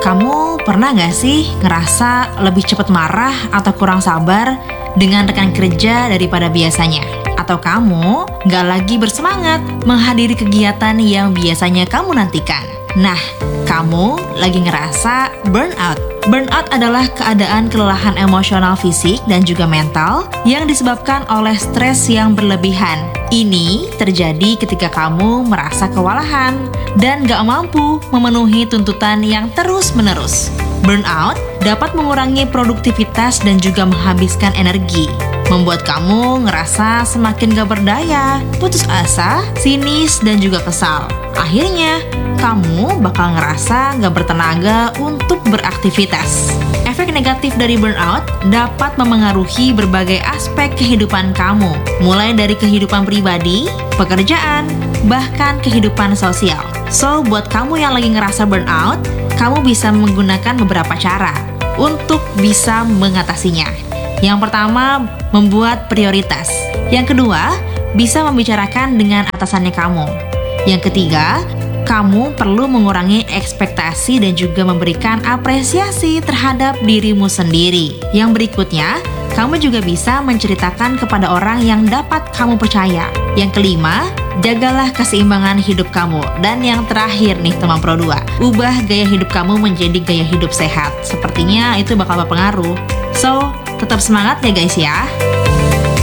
Kamu pernah gak sih ngerasa lebih cepat marah atau kurang sabar dengan rekan kerja daripada biasanya? Atau kamu gak lagi bersemangat menghadiri kegiatan yang biasanya kamu nantikan? Nah, kamu lagi ngerasa burnout. Burnout adalah keadaan kelelahan emosional fisik dan juga mental yang disebabkan oleh stres yang berlebihan. Ini terjadi ketika kamu merasa kewalahan dan gak mampu memenuhi tuntutan yang terus-menerus. Burnout dapat mengurangi produktivitas dan juga menghabiskan energi, membuat kamu ngerasa semakin gak berdaya, putus asa, sinis, dan juga kesal. Akhirnya, kamu bakal ngerasa gak bertenaga untuk beraktivitas. Efek negatif dari burnout dapat memengaruhi berbagai aspek kehidupan kamu, mulai dari kehidupan pribadi, pekerjaan, bahkan kehidupan sosial. So, buat kamu yang lagi ngerasa burnout, kamu bisa menggunakan beberapa cara untuk bisa mengatasinya. Yang pertama, membuat prioritas. Yang kedua, bisa membicarakan dengan atasannya kamu. Yang ketiga, kamu perlu mengurangi ekspektasi dan juga memberikan apresiasi terhadap dirimu sendiri. Yang berikutnya, kamu juga bisa menceritakan kepada orang yang dapat kamu percaya. Yang kelima, jagalah keseimbangan hidup kamu. Dan yang terakhir nih teman Pro 2, ubah gaya hidup kamu menjadi gaya hidup sehat. Sepertinya itu bakal berpengaruh. So, tetap semangat ya guys ya.